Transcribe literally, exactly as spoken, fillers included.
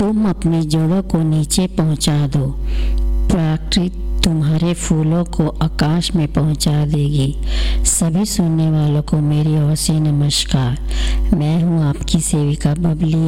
तुम अपनी जड़ों को नीचे पहुंचा दो, प्रकृति तुम्हारे फूलों को आकाश में पहुंचा देगी। सभी सुनने वालों को मेरी ओर से नमस्कार। मैं हूं आपकी सेविका बबली।